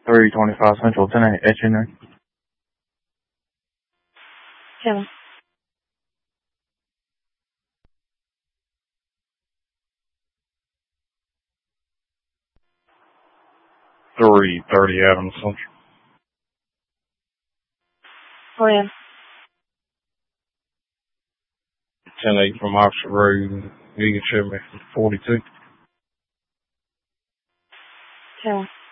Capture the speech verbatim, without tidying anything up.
three twenty-five Central, ten eight, Etchener. Kevin. three thirty Adams Central. William. ten eight from Oxford Road. You can ship me forty-two. Kevin.